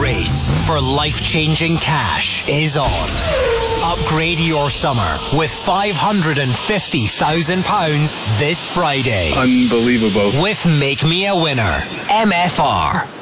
race for life-changing cash is on. Upgrade your summer with £550,000 this Friday. Unbelievable. With Make Me a Winner. MFR.